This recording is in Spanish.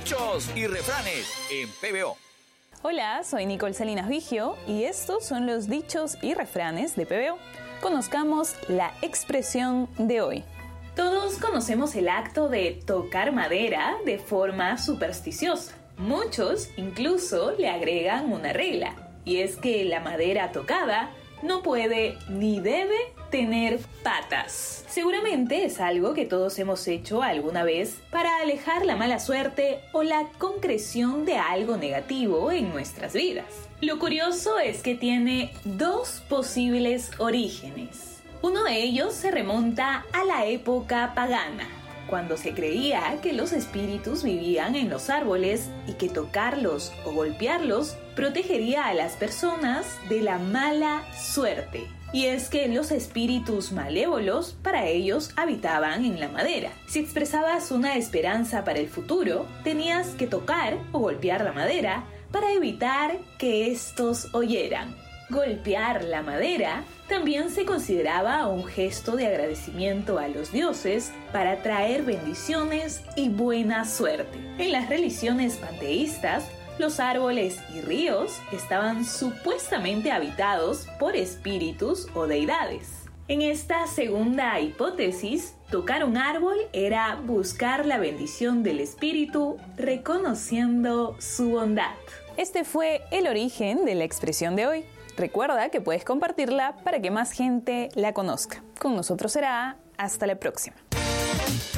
Dichos y refranes en PBO. Hola, soy Nicole Salinas Vigio y estos son los dichos y refranes de PBO. Conozcamos la expresión de hoy. Todos conocemos el acto de tocar madera de forma supersticiosa. Muchos incluso le agregan una regla, y es que la madera tocada no puede ni debe tener patas. Seguramente es algo que todos hemos hecho alguna vez para alejar la mala suerte o la concreción de algo negativo en nuestras vidas. Lo curioso es que tiene dos posibles orígenes. Uno de ellos se remonta a la época pagana, cuando se creía que los espíritus vivían en los árboles y que tocarlos o golpearlos protegería a las personas de la mala suerte. Y es que los espíritus malévolos para ellos habitaban en la madera. Si expresabas una esperanza para el futuro, tenías que tocar o golpear la madera para evitar que estos oyeran. Golpear la madera también se consideraba un gesto de agradecimiento a los dioses para traer bendiciones y buena suerte. En las religiones panteístas, los árboles y ríos estaban supuestamente habitados por espíritus o deidades. En esta segunda hipótesis, tocar un árbol era buscar la bendición del espíritu reconociendo su bondad. Este fue el origen de la expresión de hoy. Recuerda que puedes compartirla para que más gente la conozca. Con nosotros será hasta la próxima.